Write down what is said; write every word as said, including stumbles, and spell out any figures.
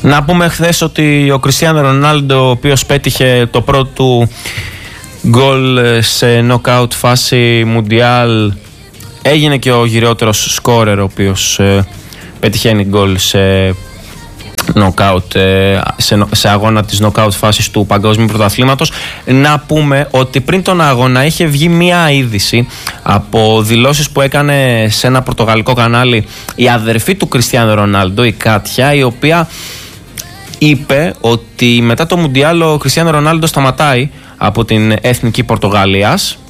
Να πούμε χθες ότι ο Κριστιάνο Ρονάλντο, ο οποίος πέτυχε το πρώτο του γκολ σε νοκάουτ φάση Μουντιάλ, έγινε και ο γυριότερος σκόρερ, ο οποίος ε, πετυχαίνει γκολ σε νοκάουτ, ε, σε, σε αγώνα της νοκάουτ φάσης του Παγκόσμιου Πρωταθλήματος. Να πούμε ότι πριν τον αγώνα είχε βγει μία είδηση από δηλώσεις που έκανε σε ένα πορτογαλικό κανάλι η αδερφή του Κριστιάνο Ρονάλντο, η Κάτια, η οποία είπε ότι μετά το Μουντιάλ ο Κριστιάνο Ρονάλντο σταματάει από την Εθνική Πορτογαλίας